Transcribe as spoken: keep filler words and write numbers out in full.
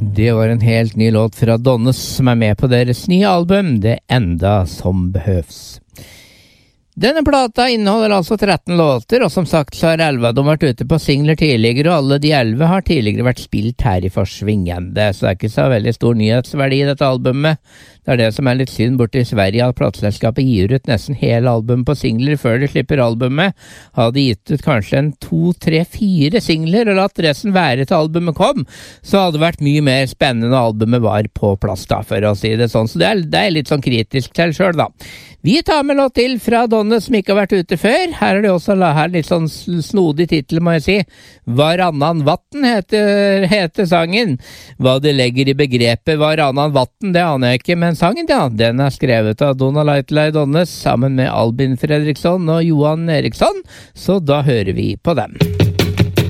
Det var en helt ny låt fra Donnes som er med på deres nye album, Det enda som behøves. Denne plata inneholder altså tretten låter, og som sagt så har elleve de vært ute på singler tidligere, og alle de elleve har tidligere vært spilt her i Forsvingende, så det er ikke så veldig stor nyhetsverdi i dette albumet. Det er det som er litt synd borte i Sverige, at plateselskapet gir ut nesten hele albumet på singler før de slipper albumet. Hadde gitt ut kanskje en to, tre, fire singler, og latt resten være til albumet kom, så hadde det vært mye mer spennende når albumet var på plass da, for å si det sånn. Så det er, det er litt sånn kritisk til selv da. Vi tar med låt til fra Donne som ikke har vært ute før. Her er det også her litt sånn snodig titel, må jeg si. Varannan vatten heter, heter sangen. Hva det legger i begrepet Varannan vatten, det aner jeg ikke, men sangen, ja, den er skrevet av Donna Lightly Donnes sammen med Albin Fredriksson og Johan Eriksson, så da hører vi på dem.